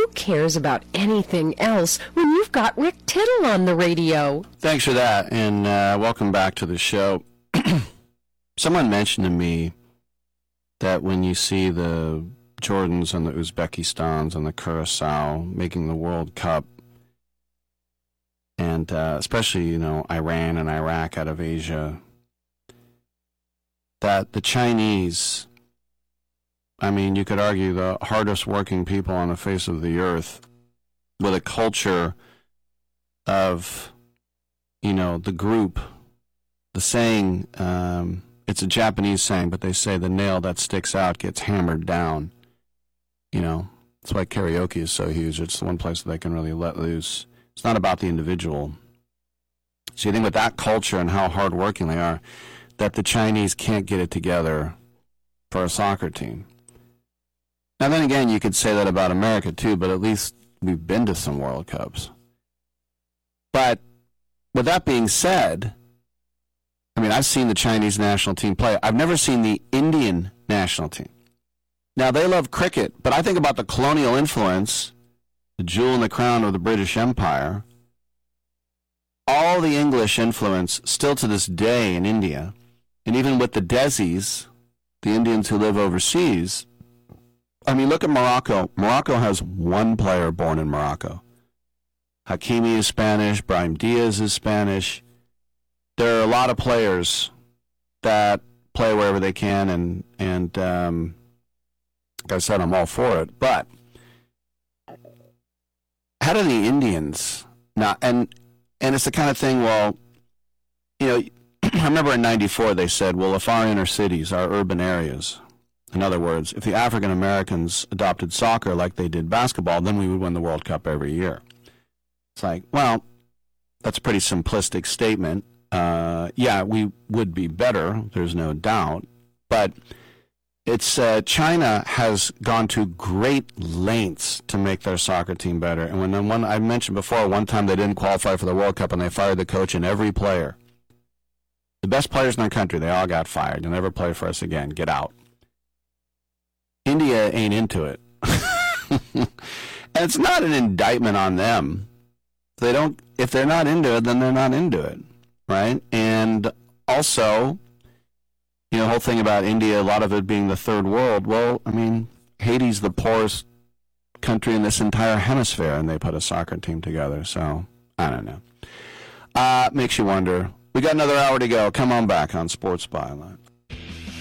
Who cares about anything else when you've got Rick Tittle on the radio? Thanks for that, and welcome back to the show. Someone mentioned to me that when you see the Jordans and the Uzbekistans and the Curacao making the World Cup, and especially, Iran and Iraq out of Asia, that the Chinese, you could argue the hardest working people on the face of the earth, with a culture of, the group, the saying, it's a Japanese saying, but they say the nail that sticks out gets hammered down. That's why karaoke is so huge. It's the one place that they can really let loose. It's not about the individual. So you think with that culture and how hardworking they are, that the Chinese can't get it together for a soccer team. Now then again, you could say that about America too, but at least we've been to some World Cups. But with that being said, I've seen the Chinese national team play. I've never seen the Indian national team. Now, they love cricket, but I think about the colonial influence, the jewel in the crown of the British Empire, all the English influence still to this day in India, and even with the Desis, the Indians who live overseas. Look at Morocco. Morocco has one player born in Morocco. Hakimi is Spanish, Brahim Diaz is Spanish. There are a lot of players that play wherever they can, and like I said, I'm all for it. But how do the Indians not? And it's the kind of thing. Well, I remember in '94 they said, well, if our inner cities, our urban areas, in other words, if the African Americans adopted soccer like they did basketball, then we would win the World Cup every year. It's like, well, that's a pretty simplistic statement. Yeah, we would be better, there's no doubt, but it's China has gone to great lengths to make their soccer team better. And when I mentioned before, one time they didn't qualify for the World Cup and they fired the coach and every player. The best players in their country, they all got fired. You'll never play for us again. Get out. India ain't into it. And it's not an indictment on them. If they're not into it, then they're not into it. Right? And also, the whole thing about India, a lot of it being the third world. Well, Haiti's the poorest country in this entire hemisphere, and they put a soccer team together. So, I don't know. Makes you wonder. We got another hour to go. Come on back on Sports Byline.